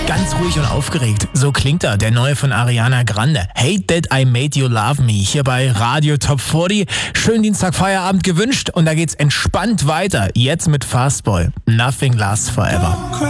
Ganz ruhig und aufgeregt. So klingt er, der neue von Ariana Grande. Hate That I Made You Love Me. Hier bei Radio Top 40. Schönen Dienstag-Feierabend gewünscht und da geht's entspannt weiter. Jetzt mit Fastball. Nothing Lasts Forever.